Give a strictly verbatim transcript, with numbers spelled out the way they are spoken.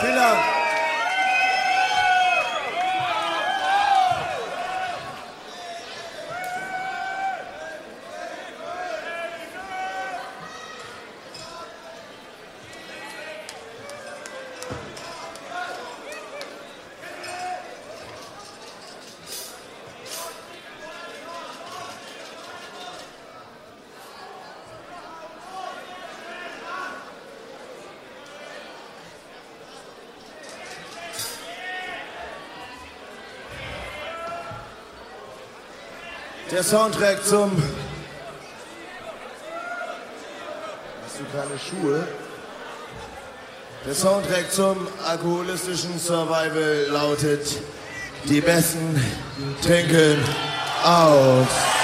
Vielen Dank. Der Soundtrack zum... Hast du keine Schuhe? Der Soundtrack zum alkoholistischen Survival lautet: Die Besten trinken aus.